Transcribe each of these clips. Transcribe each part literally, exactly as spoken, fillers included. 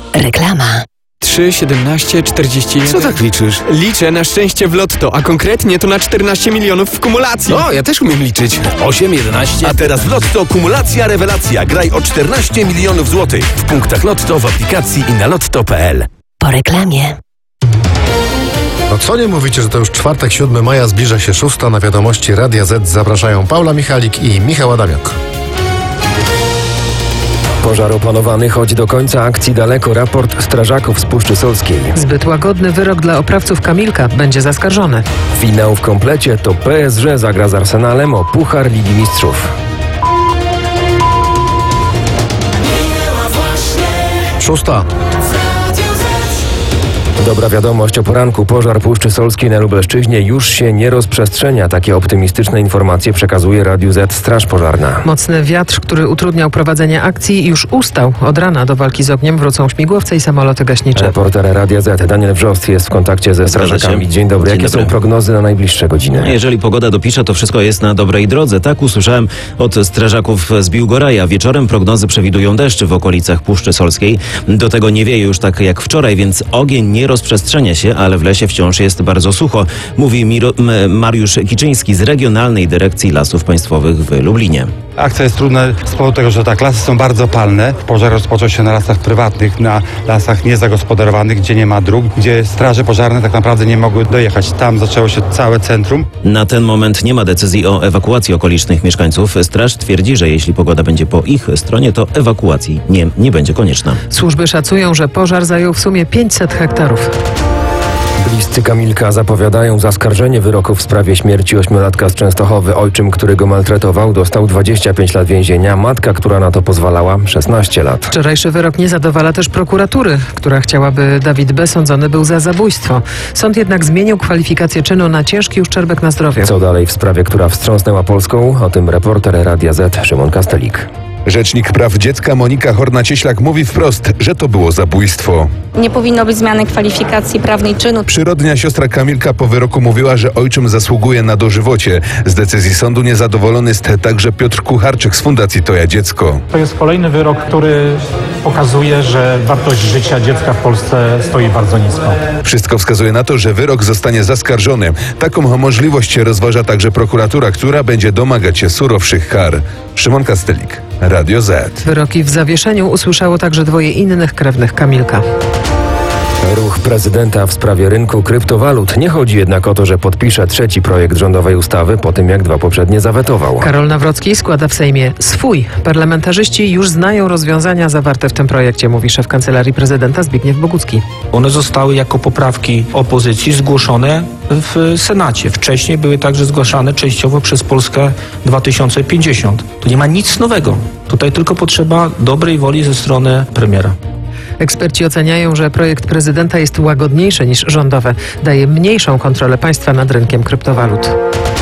Reklama. trzy, siedemnaście, czterdzieści jeden. Co tak liczysz? Liczę na szczęście w lotto, a konkretnie to na czternaście milionów w kumulacji. O, ja też umiem liczyć. osiem, jedenaście. A teraz w Lotto kumulacja rewelacja. Graj o czternaście milionów złotych. W punktach Lotto, w aplikacji i na lotto kropka p l. Po reklamie. No co nie mówicie, że to już czwartek, siódmego maja, zbliża się szósta. Na wiadomości Radia Z zapraszają Paula Michalik i Michał Adamiok. Pożar opanowany, choć do końca akcji daleko. Raport strażaków z Puszczy Solskiej. Zbyt łagodny wyrok dla oprawców Kamilka będzie zaskarżony. Finał w komplecie to P S G zagra z Arsenalem o Puchar Ligi Mistrzów. Szósta. Dobra wiadomość o poranku. Pożar Puszczy Solskiej na Lubelszczyźnie już się nie rozprzestrzenia. Takie optymistyczne informacje przekazuje Radiu Z Straż Pożarna. Mocny wiatr, który utrudniał prowadzenie akcji, już ustał. Od rana do walki z ogniem wrócą śmigłowce i samoloty gaśnicze. Reporter Radia Z Daniel Wrzost jest w kontakcie ze strażakami. Dzień dobry. Dzień Jakie dobry. są prognozy na najbliższe godziny? Jeżeli pogoda dopisze, to wszystko jest na dobrej drodze. Tak usłyszałem od strażaków z Biłgoraja. Wieczorem prognozy przewidują deszcz w okolicach Puszczy Solskiej. Do tego nie wieje już tak jak wczoraj, więc ogień nie rozprzestrzenia się, ale w lesie wciąż jest bardzo sucho, mówi Miro, M- Mariusz Kiczyński z Regionalnej Dyrekcji Lasów Państwowych w Lublinie. Akcja jest trudna z powodu tego, że tak, lasy są bardzo palne. Pożar rozpoczął się na lasach prywatnych, na lasach niezagospodarowanych, gdzie nie ma dróg, gdzie straże pożarne tak naprawdę nie mogły dojechać. Tam zaczęło się całe centrum. Na ten moment nie ma decyzji o ewakuacji okolicznych mieszkańców. Straż twierdzi, że jeśli pogoda będzie po ich stronie, to ewakuacji nie, nie będzie konieczna. Służby szacują, że pożar zajął w sumie pięćset hektarów. Bliscy Kamilka zapowiadają zaskarżenie wyroku w sprawie śmierci ośmiolatka z Częstochowy. Ojczym, który go maltretował, dostał dwadzieścia pięć lat więzienia. Matka, która na to pozwalała, szesnaście lat. Wczorajszy wyrok nie zadowala też prokuratury, która chciałaby Dawid B. sądzony był za zabójstwo. Sąd jednak zmienił kwalifikację czynu na ciężki uszczerbek na zdrowiu. Co dalej w sprawie, która wstrząsnęła Polską? O tym reporter Radia Z Szymon Kastelik. Rzecznik praw dziecka Monika Horna-Cieślak mówi wprost, że to było zabójstwo. Nie powinno być zmiany kwalifikacji prawnej czynu. Przyrodnia siostra Kamilka po wyroku mówiła, że ojczym zasługuje na dożywocie. Z decyzji sądu niezadowolony jest także Piotr Kucharczyk z Fundacji Toja Dziecko. To jest kolejny wyrok, który pokazuje, że wartość życia dziecka w Polsce stoi bardzo nisko. Wszystko wskazuje na to, że wyrok zostanie zaskarżony. Taką możliwość rozważa także prokuratura, która będzie domagać się surowszych kar. Szymon Kastelik, Radio Z. Wyroki w zawieszeniu usłyszało także dwoje innych krewnych Kamilka. Ruch prezydenta w sprawie rynku kryptowalut. Nie chodzi jednak o to, że podpisze trzeci projekt rządowej ustawy po tym, jak dwa poprzednie zawetował. Karol Nawrocki składa w Sejmie swój. Parlamentarzyści już znają rozwiązania zawarte w tym projekcie, mówi szef Kancelarii Prezydenta Zbigniew Bogucki. One zostały jako poprawki opozycji zgłoszone w Senacie. Wcześniej były także zgłaszane częściowo przez Polskę dwa tysiące pięćdziesiąt. To nie ma nic nowego. Tutaj tylko potrzeba dobrej woli ze strony premiera. Eksperci oceniają, że projekt prezydenta jest łagodniejszy niż rządowe. Daje mniejszą kontrolę państwa nad rynkiem kryptowalut.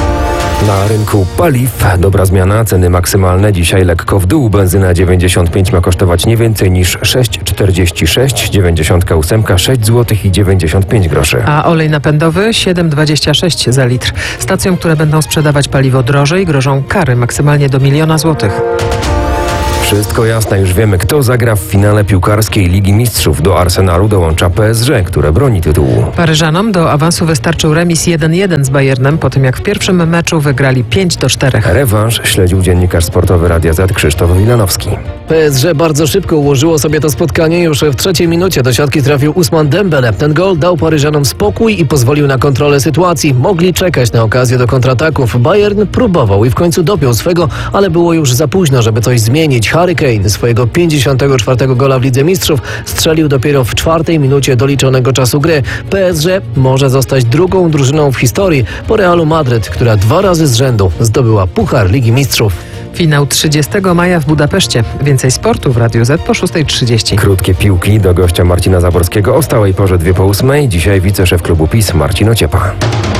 Na rynku paliw dobra zmiana. Ceny maksymalne dzisiaj lekko w dół. Benzyna dziewięćdziesiąt pięć ma kosztować nie więcej niż sześć czterdzieści sześć, dziewięćdziesiąt osiem sześć złotych i dziewięćdziesiąt pięć groszy. A olej napędowy siedem dwadzieścia sześć za litr. Stacjom, które będą sprzedawać paliwo drożej, grożą kary maksymalnie do miliona złotych. Wszystko jasne, już wiemy, kto zagra w finale piłkarskiej Ligi Mistrzów. Do Arsenalu dołącza P S G, które broni tytułu. Paryżanom do awansu wystarczył remis jeden jeden z Bayernem, po tym jak w pierwszym meczu wygrali pięć do czterech. Rewanż śledził dziennikarz sportowy Radia Z Krzysztof Wilanowski. P S G bardzo szybko ułożyło sobie to spotkanie. Już w trzeciej minucie do siatki trafił Ousmane Dembele. Ten gol dał Paryżanom spokój i pozwolił na kontrolę sytuacji. Mogli czekać na okazję do kontrataków. Bayern próbował i w końcu dopiął swego, ale było już za późno, żeby coś zmienić. Harry Kane swojego pięćdziesiątego czwartego gola w Lidze Mistrzów strzelił dopiero w czwartej minucie doliczonego czasu gry. P S G może zostać drugą drużyną w historii po Realu Madryt, która dwa razy z rzędu zdobyła Puchar Ligi Mistrzów. Finał trzydziestego maja w Budapeszcie. Więcej sportu w Radiu Z po szóstej trzydzieści. Krótkie piłki do gościa Marcina Zaborskiego o stałej porze dwie po ósmej. Dzisiaj wiceszef klubu PiS Marcin Ociepa.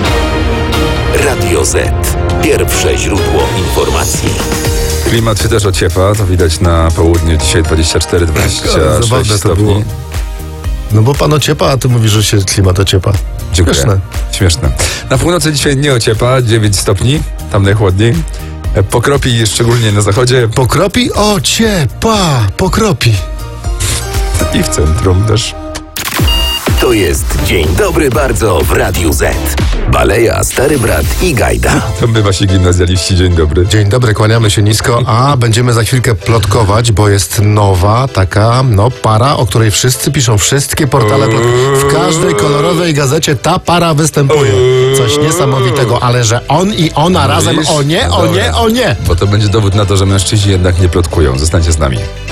Radio Z. Pierwsze źródło informacji. Klimat się też ociepa, to widać na południu. Dzisiaj dwadzieścia cztery dwadzieścia sześć stopni. No bo pan ociepa, a ty mówisz, że się klimat ociepa. Dziękuję. Śmieszne. Śmieszne. Na północy dzisiaj nie ociepa, dziewięć stopni, tam najchłodniej. Pokropi szczególnie na zachodzie. Pokropi? Ociepa! Pokropi. I w centrum też. To jest Dzień Dobry Bardzo w Radiu Z. Baleja, Stary Brat i Gajda. To my wasi gimnazjaliści, dzień dobry. Dzień dobry, kłaniamy się nisko, a będziemy za chwilkę plotkować, bo jest nowa taka, no, para, o której wszyscy piszą, wszystkie portale plotki. W każdej kolorowej gazecie ta para występuje. Coś niesamowitego, ale że on i ona razem, Widzisz? o nie, o Dobra. nie, o nie. Bo to będzie dowód na to, że mężczyźni jednak nie plotkują. Zostańcie z nami.